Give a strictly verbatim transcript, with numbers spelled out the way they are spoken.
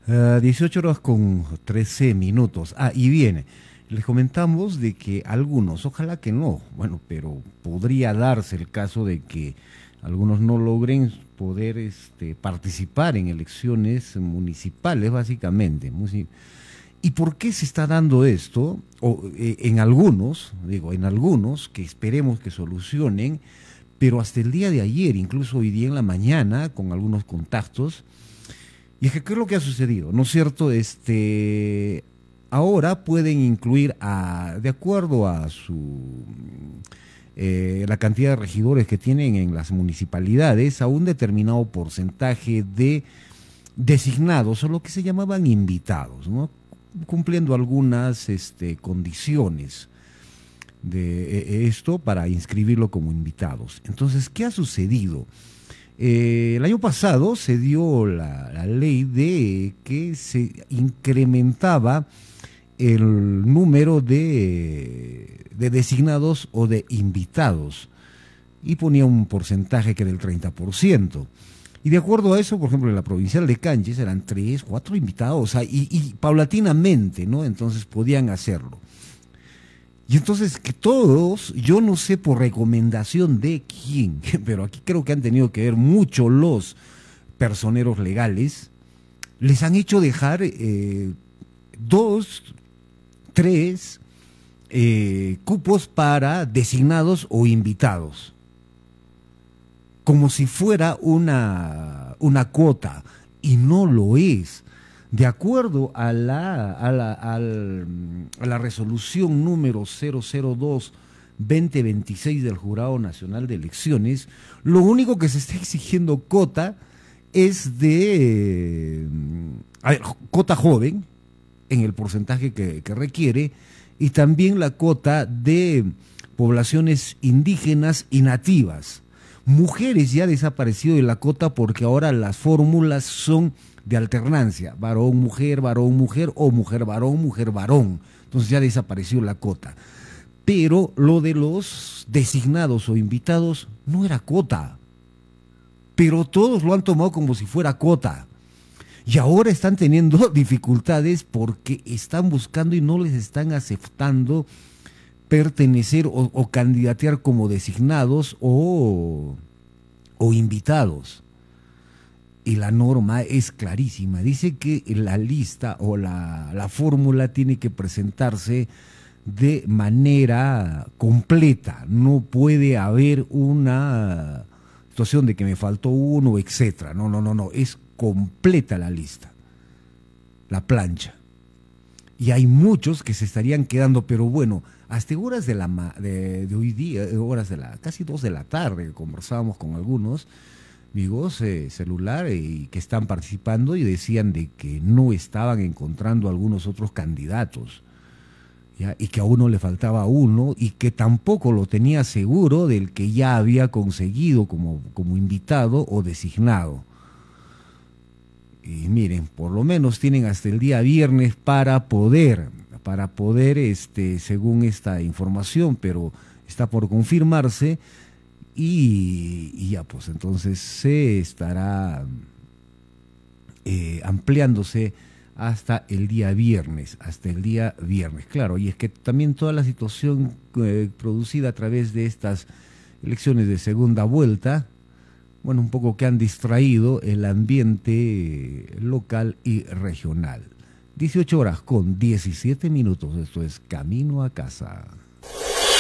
Uh, dieciocho horas con trece minutos. Ah, y bien, les comentamos de que algunos, ojalá que no, bueno, pero podría darse el caso de que algunos no logren poder este, participar en elecciones municipales, básicamente. ¿Y por qué se está dando esto? O, eh, en algunos, digo, en algunos, que esperemos que solucionen, pero hasta el día de ayer, incluso hoy día en la mañana, con algunos contactos. Y es que, ¿qué es lo que ha sucedido? ¿No es cierto? Este, ahora pueden incluir, a, de acuerdo a su eh, la cantidad de regidores que tienen en las municipalidades, a un determinado porcentaje de designados, o lo que se llamaban invitados, ¿no? Cumpliendo algunas este, condiciones de eh, esto para inscribirlo como invitados. Entonces, ¿qué ha sucedido? Eh, el año pasado se dio la, la ley de que se incrementaba el número de, de designados o de invitados y ponía un porcentaje que era del treinta por ciento. Y de acuerdo a eso, por ejemplo, en la provincial de Canches eran tres, cuatro invitados, o sea, y, y paulatinamente, ¿no? Entonces podían hacerlo. Y entonces que todos, yo no sé por recomendación de quién, pero aquí creo que han tenido que ver mucho los personeros legales, les han hecho dejar eh, dos, tres eh, cupos para designados o invitados, como si fuera una, una cuota, y no lo es. De acuerdo a la, a la, al, a la resolución número cero cero dos veinte veintiséis del Jurado Nacional de Elecciones, lo único que se está exigiendo cota es de a ver, cota joven, en el porcentaje que, que requiere, y también la cota de poblaciones indígenas y nativas. Mujeres ya ha desaparecido de la cota porque ahora las fórmulas son de alternancia, varón, mujer, varón, mujer, o mujer, varón, mujer, varón. Entonces ya desapareció la cota. Pero lo de los designados o invitados no era cota. Pero todos lo han tomado como si fuera cota. Y ahora están teniendo dificultades porque están buscando y no les están aceptando pertenecer o, o candidatear como designados o, o invitados. Y la norma es clarísima, dice que la lista o la, la fórmula tiene que presentarse de manera completa, no puede haber una situación de que me faltó uno, etcétera. No, no, no, no, es completa la lista, la plancha. Y hay muchos que se estarían quedando, pero bueno, hasta horas de, la, de, de hoy día, horas de la, casi dos de la tarde, conversábamos con algunos amigos eh, celular y que están participando y decían de que no estaban encontrando algunos otros candidatos, ¿ya? Y que a uno le faltaba uno y que tampoco lo tenía seguro del que ya había conseguido como, como invitado o designado. Y miren, por lo menos tienen hasta el día viernes para poder, para poder, este, según esta información, pero está por confirmarse. Y, y ya, pues entonces se estará eh, ampliándose hasta el día viernes, hasta el día viernes. Claro, y es que también toda la situación eh, producida a través de estas elecciones de segunda vuelta, bueno, un poco que han distraído el ambiente local y regional. dieciocho horas con diecisiete minutos, esto es Camino a Casa.